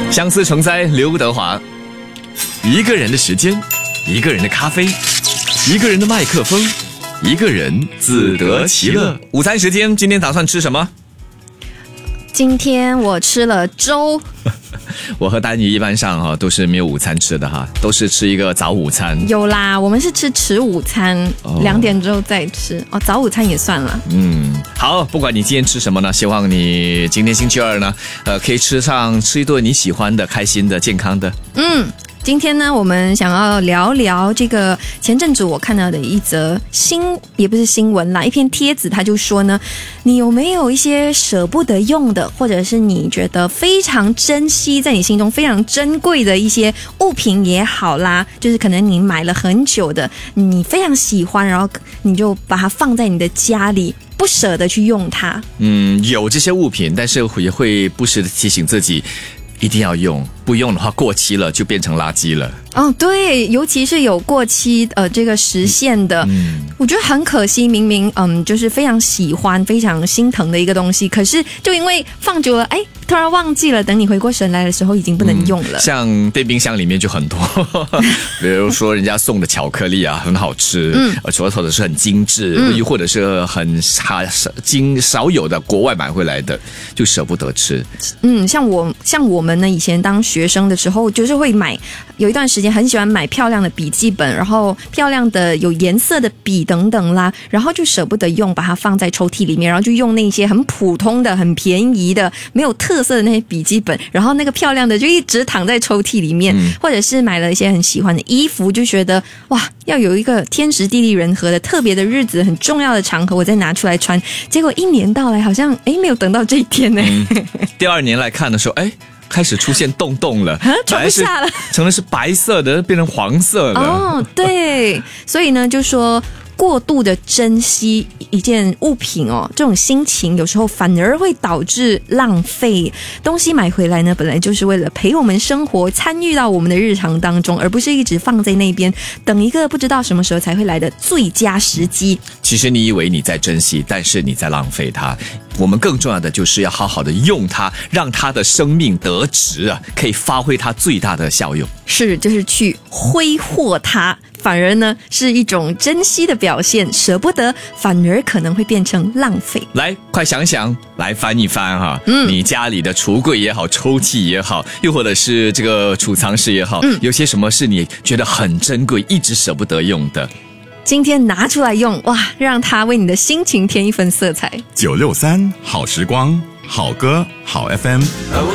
相思成灾，刘德华。一个人的时间，一个人的咖啡，一个人的麦克风，一个人自得其乐。午餐时间，今天打算吃什么？ 今天我吃了粥。 我和丹妮一般上都是没有午餐吃的哈，都是吃一个早午餐。 有啦，我们是吃迟午餐，2点之后再吃。早午餐也算了。 好，不管你今天吃什么呢，希望你今天星期二呢，可以吃一顿你喜欢的、开心的、健康的。 今天呢，我们想要聊聊这个前阵子我看到的一则也不是新闻啦，一篇帖子，他就说呢，你有没有一些舍不得用的，或者是你觉得非常珍惜，在你心中非常珍贵的一些物品也好啦，就是可能你买了很久的，你非常喜欢，然后你就把它放在你的家里，不舍得去用它。 有这些物品，但是也会不时的提醒自己一定要用，不用的话过期了就变成垃圾了。 对，尤其是有过期这个时限的，我觉得很可惜。明明就是非常喜欢、非常心疼的一个东西，可是就因为放久了，突然忘记了，等你回过神来的时候，已经不能用了。 像电冰箱里面就很多，比如说人家送的巧克力啊，很好吃，或者是很精致，又或者是很少有的国外买回来的，就舍不得吃。 像我们呢，以前当学生的时候，就是会有一段时间很喜欢买漂亮的笔记本，然后漂亮的有颜色的笔等等啦，然后就舍不得用，把它放在抽屉里面，然后就用那些很普通的、很便宜的、没有特色的那些笔记本，然后那个漂亮的就一直躺在抽屉里面，或者是买了一些很喜欢的衣服，就觉得哇，要有一个天时地利人和的特别的日子、很重要的场合，我再拿出来穿。结果1年到来，好像没有等到这一天呢。 第2年来看的时候，开始出现洞洞了， 穿不下了， 成了是白色的，变成黄色了。 对，所以呢，就说过度的珍惜一件物品这种心情有时候反而会导致浪费。东西买回来呢，本来就是为了陪我们生活，参与到我们的日常当中，而不是一直放在那边，等一个不知道什么时候才会来的最佳时机。其实你以为你在珍惜，但是你在浪费它。我们更重要的就是要好好的用它，让它的生命得值可以发挥它最大的效用。就是去挥霍它，反而呢是一种珍惜的表现，舍不得反而可能会变成浪费。来，快想想，来翻一翻哈，你家里的橱柜也好，抽屉也好，又或者是这个储藏室也好，有些什么是你觉得很珍贵，一直舍不得用的？今天拿出来用，哇，让它为你的心情添一份色彩。 963好时光，好歌好 FM。